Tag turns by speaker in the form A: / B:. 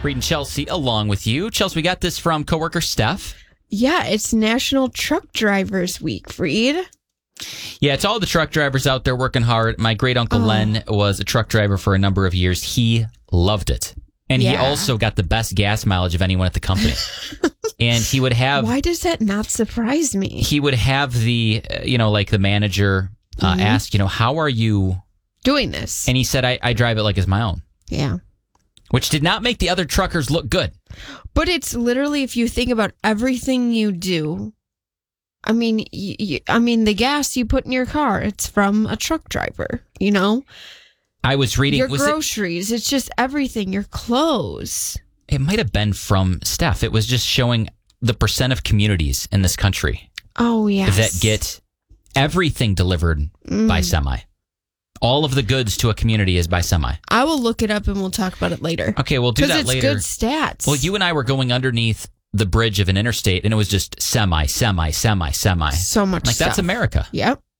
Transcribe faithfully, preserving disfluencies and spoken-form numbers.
A: Reed and Chelsea along with you. Chelsea, we got this from coworker Steph.
B: Yeah, it's National Truck Drivers Week, Reed.
A: Yeah, it's all the truck drivers out there working hard. My great uncle
B: Oh.
A: Len was a truck driver for a number of years. He loved it. And he
B: Yeah.
A: also got the best gas mileage of anyone at the company. And he would have
B: Why does that not surprise me?
A: he would have the, uh, you know, like the manager uh,
B: Mhm.
A: ask, you know, how are you?
B: Doing this.
A: And he said, I, I drive it like it's my own,
B: Yeah.
A: which did not make the other truckers look good.
B: But it's literally, if you think about everything you do, I mean, y y I mean, the gas you put in your car, it's from a truck driver, you know?
A: I was reading,
B: Your
A: was it,
B: groceries, it's just everything, your clothes.
A: it might have been from Steph. It was just showing the percent of communities in this country
B: Oh, yes.
A: that get everything delivered
B: Mm.
A: by semi. All of the goods to a community is by semi.
B: I will look it up and we'll talk about it later.
A: Okay, we'll do
B: Because
A: that
B: it's
A: later.
B: good stats.
A: Well, you and I were going underneath the bridge of an interstate, and it was just semi, semi, semi, semi.
B: So much
A: Like,
B: stuff.
A: that's America.
B: Yep.